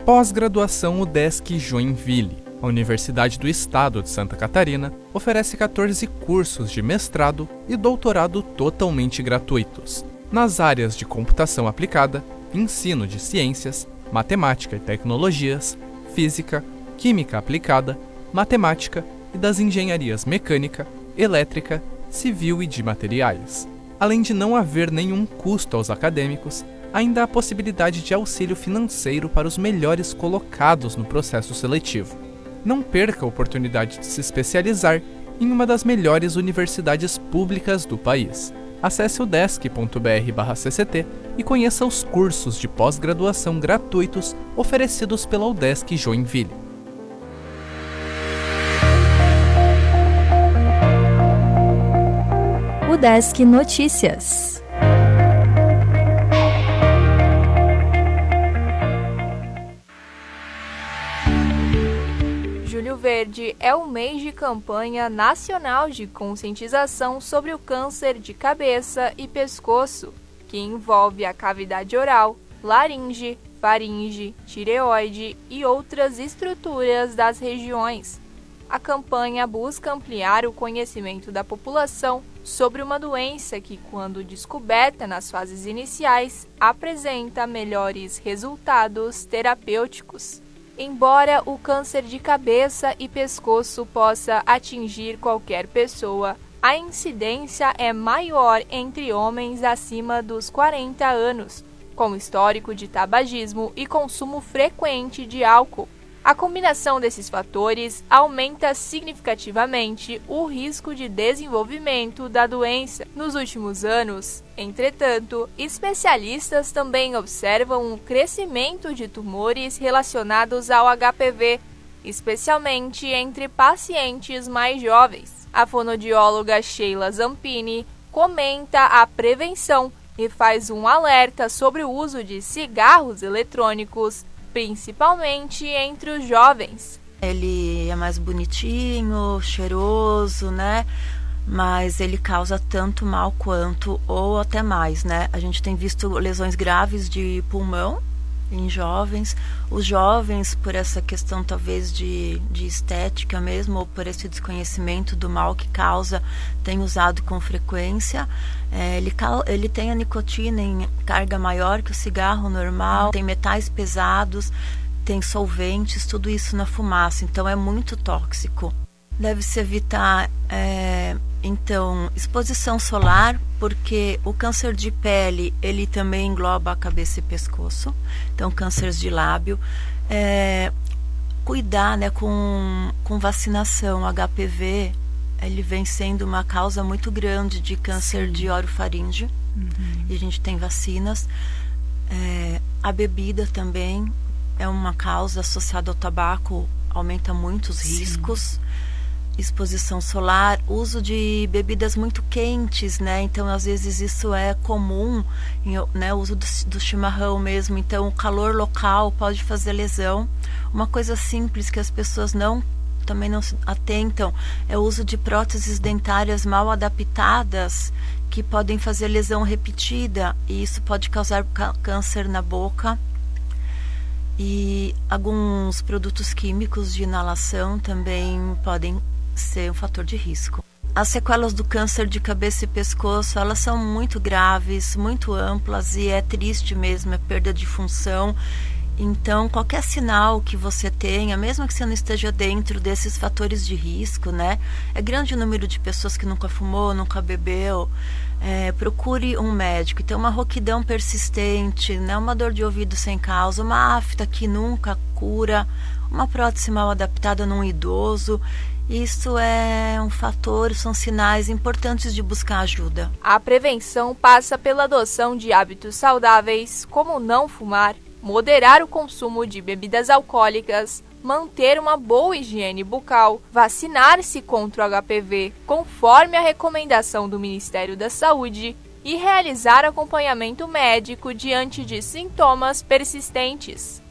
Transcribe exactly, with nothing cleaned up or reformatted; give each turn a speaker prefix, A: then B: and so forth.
A: Pós-graduação UDESC Joinville. A Universidade do Estado de Santa Catarina oferece quatorze cursos de mestrado e doutorado totalmente gratuitos, nas áreas de computação aplicada, ensino de ciências, matemática e tecnologias, física, química aplicada, matemática e das engenharias mecânica, elétrica, civil e de materiais. Além de não haver nenhum custo aos acadêmicos, ainda há a possibilidade de auxílio financeiro para os melhores colocados no processo seletivo. Não perca a oportunidade de se especializar em uma das melhores universidades públicas do país. Acesse o udesc ponto br barra C C T e conheça os cursos de pós-graduação gratuitos oferecidos pela UDESC Joinville.
B: UDESC Notícias.
C: Julho Verde é o mês de campanha nacional de conscientização sobre o câncer de cabeça e pescoço, que envolve a cavidade oral, laringe, faringe, tireoide e outras estruturas das regiões. A campanha busca ampliar o conhecimento da população sobre uma doença que, quando descoberta nas fases iniciais, apresenta melhores resultados terapêuticos. Embora o câncer de cabeça e pescoço possa atingir qualquer pessoa, a incidência é maior entre homens acima dos quarenta anos, com histórico de tabagismo e consumo frequente de álcool. A combinação desses fatores aumenta significativamente o risco de desenvolvimento da doença. Nos últimos anos, entretanto, especialistas também observam um crescimento de tumores relacionados ao H P V, especialmente entre pacientes mais jovens. A fonoaudióloga Sheila Zampini comenta a prevenção e faz um alerta sobre o uso de cigarros eletrônicos, principalmente entre os jovens.
D: Ele é mais bonitinho, cheiroso, né? Mas ele causa tanto mal quanto, ou até mais, né? A gente tem visto lesões graves de pulmão em jovens. Os jovens, por essa questão talvez de, de estética mesmo, ou por esse desconhecimento do mal que causa, têm usado com frequência. É, ele, ele tem a nicotina em carga maior que o cigarro normal, tem metais pesados, tem solventes, tudo isso na fumaça, então é muito tóxico. Deve-se evitar, é, então, exposição solar, porque o câncer de pele, ele também engloba a cabeça e pescoço, então cânceres de lábio. É, cuidar, né, com, com vacinação, H P V, ele vem sendo uma causa muito grande de câncer Sim. de orofaringe, uhum. e a gente tem vacinas. É, a bebida também é uma causa associada ao tabaco, aumenta muito os Sim. riscos. Exposição solar, uso de bebidas muito quentes, né? Então, às vezes isso é comum, né? O uso do, do chimarrão mesmo. Então, o calor local pode fazer lesão. Uma coisa simples que as pessoas não também não se atentam é o uso de próteses dentárias mal adaptadas, que podem fazer lesão repetida, e isso pode causar câncer na boca. E alguns produtos químicos de inalação também podem ser um fator de risco. As sequelas do câncer de cabeça e pescoço, elas são muito graves, muito amplas, e é triste mesmo, é perda de função. Então, qualquer sinal que você tenha, mesmo que você não esteja dentro desses fatores de risco, né? É grande o número de pessoas que nunca fumou, nunca bebeu. É, procure um médico. Então, uma rouquidão persistente, né? Uma dor de ouvido sem causa, uma afta que nunca cura, uma prótese mal adaptada num idoso. Isso é um fator, são sinais importantes de buscar ajuda.
C: A prevenção passa pela adoção de hábitos saudáveis, como não fumar, moderar o consumo de bebidas alcoólicas, manter uma boa higiene bucal, vacinar-se contra o H P V conforme a recomendação do Ministério da Saúde e realizar acompanhamento médico diante de sintomas persistentes.